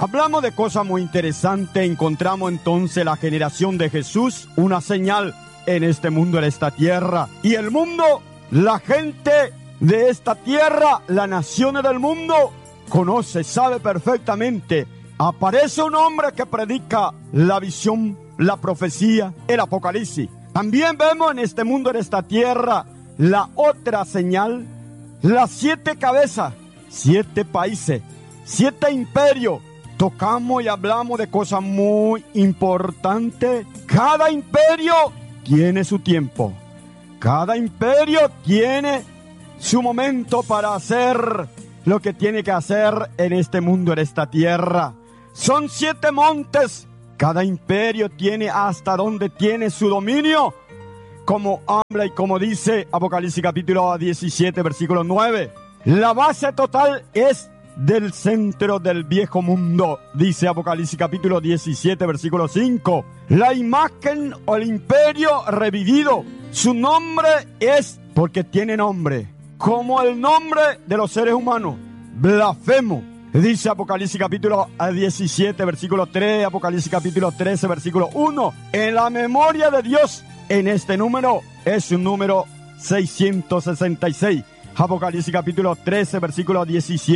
Hablamos de cosas muy interesantes. Encontramos entonces la generación de Jesús, una señal en este mundo, en esta tierra. Y el mundo, la gente de esta tierra, las naciones del mundo, conoce, sabe perfectamente. Aparece un hombre que predica la visión, la profecía, el apocalipsis. También vemos en este mundo, en esta tierra, la otra señal, las 7 cabezas, 7 países, 7 imperios. Tocamos y hablamos de cosas muy importantes. Cada imperio tiene su tiempo. Cada imperio tiene su momento para hacer lo que tiene que hacer en este mundo, en esta tierra. Son 7 montes. Cada imperio tiene hasta donde tiene su dominio. Como habla y como dice Apocalipsis capítulo 17, versículo 9. La base total es del centro del viejo mundo, dice Apocalipsis capítulo 17, versículo 5. La imagen o el imperio revivido, su nombre es, porque tiene nombre, como el nombre de los seres humanos, blasfemo. Dice Apocalipsis capítulo 17, versículo 3, Apocalipsis capítulo 13, versículo 1. En la memoria de Dios, en este número, es un número 666. Apocalipsis capítulo 13, versículos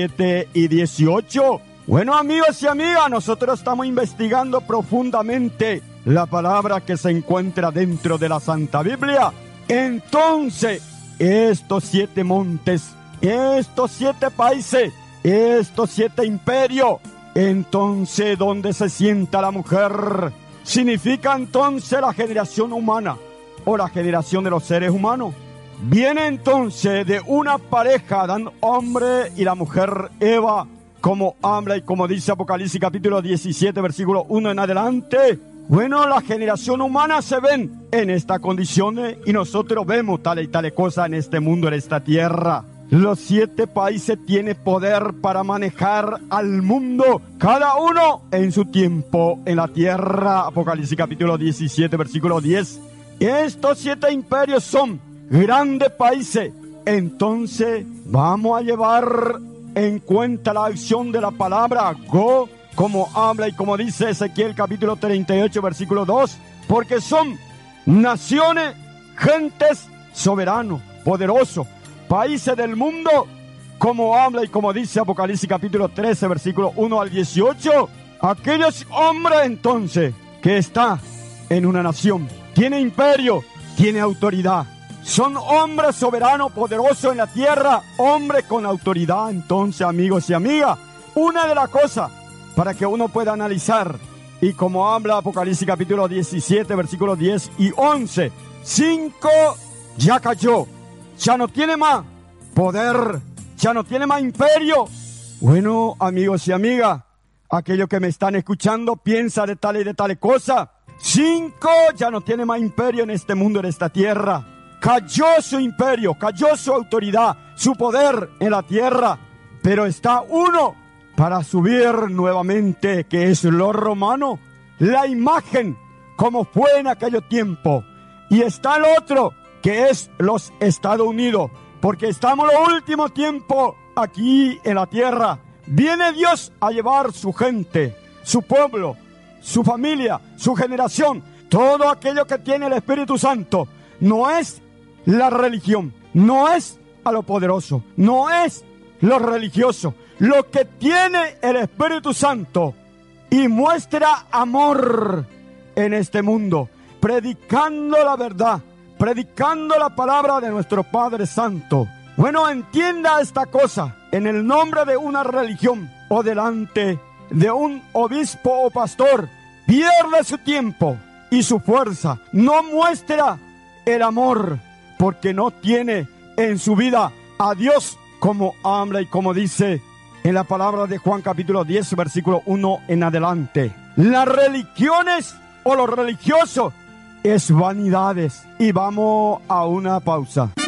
17 y 18. Bueno, amigos y amigas, nosotros estamos investigando profundamente la palabra que se encuentra dentro de la Santa Biblia. Entonces, estos 7 montes, estos 7 países, estos 7 imperios, entonces, ¿dónde se sienta la mujer? Significa entonces la generación humana o la generación de los seres humanos. Viene entonces de una pareja, dan hombre y la mujer Eva, como habla y como dice Apocalipsis capítulo 17, versículo 1 en adelante. Bueno, la generación humana se ven en estas condiciones y nosotros vemos tales y tales cosas en este mundo, en esta tierra. Los 7 países tienen poder para manejar al mundo, cada uno en su tiempo en la tierra. Apocalipsis capítulo 17, versículo 10. Estos 7 imperios son grandes países. Entonces vamos a llevar en cuenta la acción de la palabra go, como habla y como dice Ezequiel capítulo 38 versículo 2, porque son naciones, gentes, soberanos, poderosos, países del mundo, como habla y como dice Apocalipsis capítulo 13 versículo 1 al 18. Aquellos hombres entonces que está en una nación, tiene imperio, tiene autoridad. Son hombres soberanos, poderosos en la tierra, hombres con autoridad. Entonces, amigos y amigas, una de las cosas para que uno pueda analizar, y como habla Apocalipsis capítulo 17, versículos 10 y 11, 5 ya cayó, ya no tiene más poder, ya no tiene más imperio. Bueno, amigos y amigas, aquellos que me están escuchando, piensa de tal y de tal cosa. 5 ya no tiene más imperio en este mundo, en esta tierra. Cayó su imperio, cayó su autoridad, su poder en la tierra. Pero está uno para subir nuevamente, que es los romanos, la imagen como fue en aquellos tiempos. Y está el otro, que es los Estados Unidos, porque estamos en los últimos tiempos aquí en la tierra. Viene Dios a llevar su gente, su pueblo, su familia, su generación, todo aquello que tiene el Espíritu Santo. No es la religión, no es a lo poderoso, no es lo religioso, lo que tiene el Espíritu Santo y muestra amor en este mundo, predicando la verdad, predicando la palabra de nuestro Padre Santo. Bueno, entienda esta cosa, en el nombre de una religión o delante de un obispo o pastor, pierde su tiempo y su fuerza, no muestra el amor, porque no tiene en su vida a Dios, como habla y como dice en la palabra de Juan capítulo 10, versículo 1 en adelante. Las religiones o los religiosos es vanidades. Y vamos a una pausa.